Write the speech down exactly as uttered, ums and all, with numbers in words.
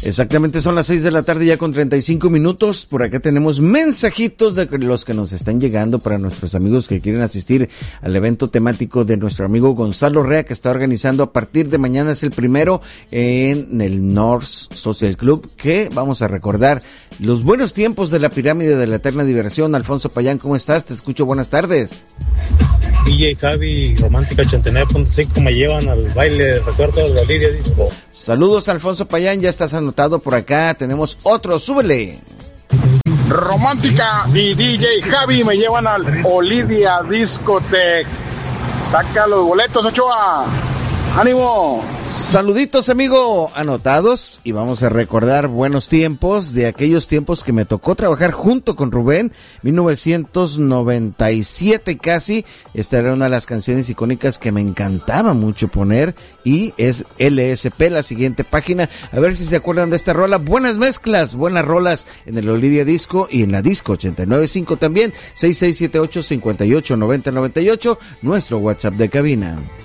Exactamente, son las seis de la tarde ya con treinta y cinco minutos. Por acá tenemos mensajitos de los que nos están llegando para nuestros amigos que quieren asistir al evento temático de nuestro amigo Gonzalo Rea, que está organizando a partir de mañana, es el primero en el North Social Club, que vamos a recordar los buenos tiempos de la pirámide de la eterna diversión. Alfonso Payán, ¿cómo estás? Te escucho, buenas tardes. D J Javi, Romántica ochenta y nueve punto cinco, me llevan al baile de recuerdo de la Lidia Disco. Saludos, Alfonso Payán, ya estás anotado por acá. Tenemos otro, súbele. Romántica y D J Javi me llevan al Olidia Discotech. Saca los boletos, Ochoa. ¡Ánimo! Saluditos, amigo, anotados, y vamos a recordar buenos tiempos, de aquellos tiempos que me tocó trabajar junto con Rubén, mil novecientos noventa y siete casi. Esta era una de las canciones icónicas que me encantaba mucho poner, y es L S P, la siguiente página. A ver si se acuerdan de esta rola. Buenas mezclas, buenas rolas en el Olidia Disco y en la Disco ochenta y nueve punto cinco también. Seis seis siete ocho, cinco ocho, nueve cero nueve ocho, nuestro WhatsApp de cabina.